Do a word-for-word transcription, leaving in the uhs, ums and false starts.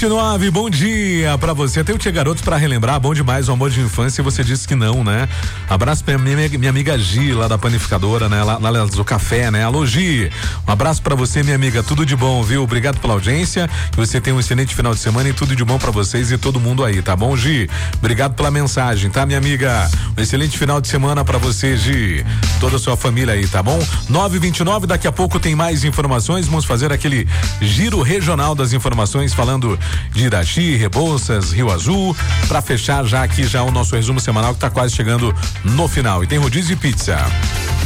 nove, bom dia pra você. Tem o Tia Garotos pra relembrar, bom demais o amor de infância e você disse que não, né? Abraço pra minha, minha amiga Gi, lá da panificadora, né? Lá, lá do café, né? Alô, Gi, um abraço pra você, minha amiga, tudo de bom, viu? Obrigado pela audiência, que você tenha um excelente final de semana e tudo de bom pra vocês e todo mundo aí, tá bom, Gi? Obrigado pela mensagem, tá, minha amiga? Um excelente final de semana pra você, Gi, toda a sua família aí, tá bom? nove e vinte e nove, daqui a pouco tem mais informações, vamos fazer aquele giro regional das informações, falando de Iraxi, Rebouças, Rio Azul, para fechar já aqui já o nosso resumo semanal que tá quase chegando no final. E tem rodízio e pizza.